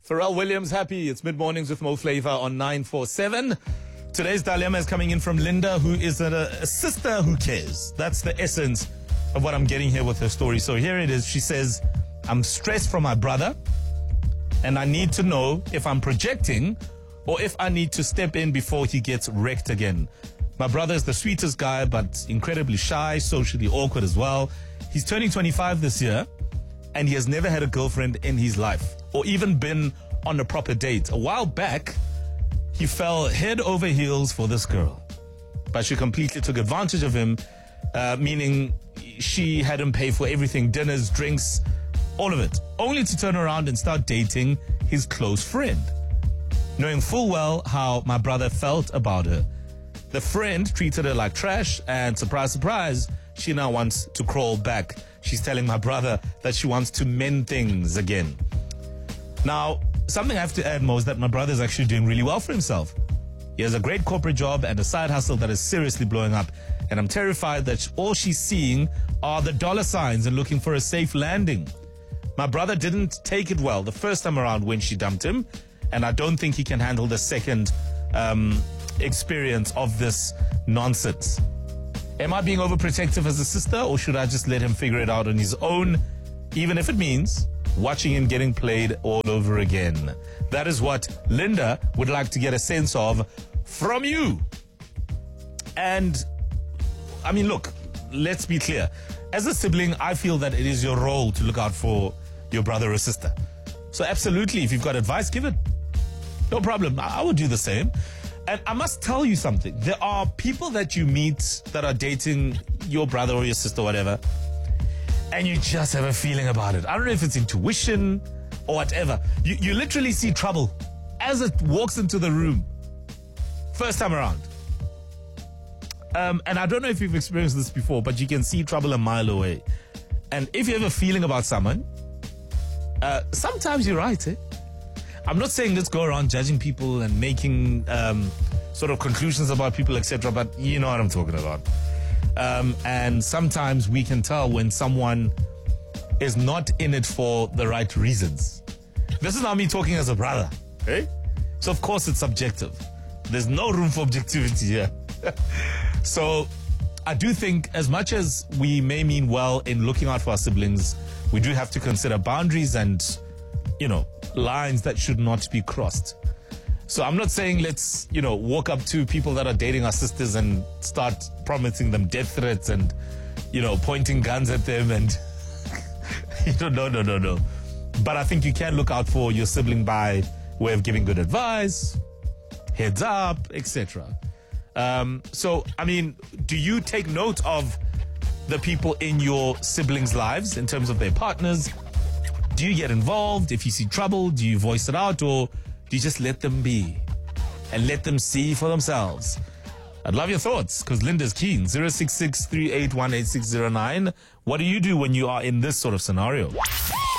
Pharrell Williams, happy. It's mid-mornings with Mo Flavor on 947. Today's dilemma is coming in from Linda, who is a sister who cares. That's the essence of what I'm getting here with her story. So here it is. She says, I'm stressed from my brother, and I need to know if I'm projecting or if I need to step in before he gets wrecked again. My brother is the sweetest guy, but incredibly shy, socially awkward as well. He's turning 25 this year, and he has never had a girlfriend in his life or even been on a proper date. A while back, he fell head over heels for this girl, but she completely took advantage of him, meaning she had him pay for everything, dinners, drinks, all of it, only to turn around and start dating his close friend, knowing full well how my brother felt about her. The friend treated her like trash, and surprise, surprise, she now wants to crawl back. She's telling my brother that she wants to mend things again. Now, something I have to add, Mo, is that my brother is actually doing really well for himself. He has a great corporate job and a side hustle that is seriously blowing up. And I'm terrified that all she's seeing are the dollar signs and looking for a safe landing. My brother didn't take it well the first time around when she dumped him, and I don't think he can handle the second experience of this nonsense. Am I being overprotective as a sister, or should I just let him figure it out on his own, even if it means watching him getting played all over again? That is what Linda would like to get a sense of from you. And, I mean, look, let's be clear. As a sibling, I feel that it is your role to look out for your brother or sister. So absolutely, if you've got advice, give it. No problem. I would do the same. And I must tell you something. There are people that you meet that are dating your brother or your sister or whatever, and you just have a feeling about it. I don't know if it's intuition or whatever. You literally see trouble as it walks into the room first time around. And I don't know if you've experienced this before, but you can see trouble a mile away. And if you have a feeling about someone, sometimes you're right, eh? I'm not saying let's go around judging people and making sort of conclusions about people, etc., but you know what I'm talking about. And sometimes we can tell when someone is not in it for the right reasons. This is not me talking as a brother, eh? So of course it's subjective. There's no room for objectivity here. So I do think as much as we may mean well in looking out for our siblings, we do have to consider boundaries and, you know, lines that should not be crossed. So I'm not saying let's, you know, walk up to people that are dating our sisters and start promising them death threats and, you know, pointing guns at them and, no. But I think you can look out for your sibling by way of giving good advice, heads up, etc. So, I mean, do you take note of the people in your siblings' lives in terms of their partners? Do you get involved? If you see trouble, do you voice it out, or do you just let them be and let them see for themselves? I'd love your thoughts, because Linda's keen. 066-381-8609. What do you do when you are in this sort of scenario?